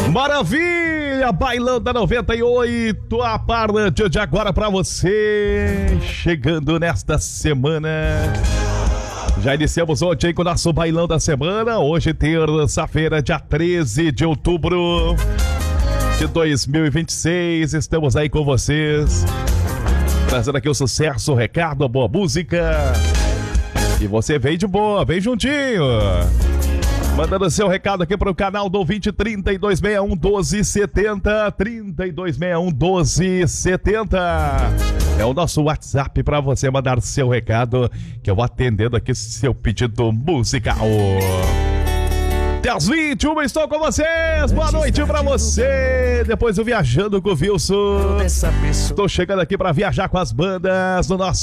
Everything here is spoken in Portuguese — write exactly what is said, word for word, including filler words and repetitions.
Maravilha, Bailão da noventa e oito, a partir de agora pra você, chegando nesta semana. Já iniciamos ontem com o nosso Bailão da semana, hoje terça-feira, dia treze de outubro de dois mil e vinte e seis, estamos aí com vocês, trazendo aqui o sucesso, o recado, a boa música, e você vem de boa, vem juntinho. Mandando seu recado aqui para o canal do ouvinte trinta e dois sessenta e um, doze setenta, trinta e dois sessenta e um, doze setenta. É o nosso WhatsApp para você mandar seu recado, que eu vou atendendo aqui seu pedido musical. Até às vinte e uma estou com vocês, boa noite para você. Depois do Viajando com o Wilson, estou chegando aqui para viajar com as bandas no nosso